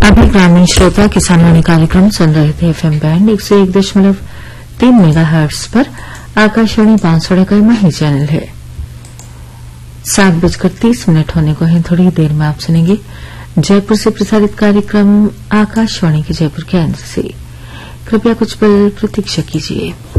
अभी ग्रामीण श्रोता किसानवाणी कार्यक्रम सुन रहे थे। एफएम बैंड 101.3 मेगाहर्ट्ज पर आकाशवाणी बांसवाड़ा का माही चैनल है। 7:30 होने को है। थोड़ी देर में आप सुनेंगे जयपुर से प्रसारित कार्यक्रम आकाशवाणी के जयपुर केंद्र से। कृपया कुछ पल प्रतीक्षा कीजिए।